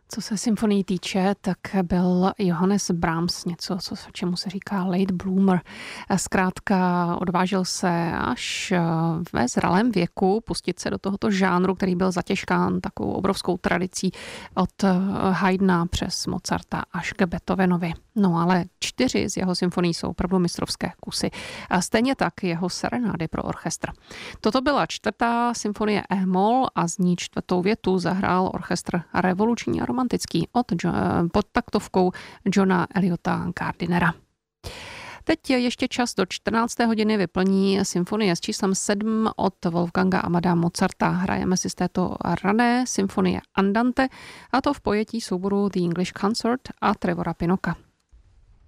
Co se symfonií týče, tak byl Johannes Brahms něco, čemu se říká late bloomer. Zkrátka odvážil se až ve zralém věku pustit se do tohoto žánru, který byl zatěžkán takovou obrovskou tradicí od Haydna přes Mozarta až k Beethovenovi. No ale 4 z jeho symfonií jsou opravdu mistrovské kusy. A stejně tak jeho serenády pro orchestr. Toto byla 4. symfonie E-moll a z ní 4. větu zahrál orchestr revoluční a romantický pod taktovkou Johna Eliota Gardinera. Teď je ještě čas do 14. hodiny vyplní symfonie s číslem 7 od Wolfganga Amadea Mozarta. Hrajeme si z této rané symfonie Andante, a to v pojetí souboru The English Consort a Trevora Pinnocka.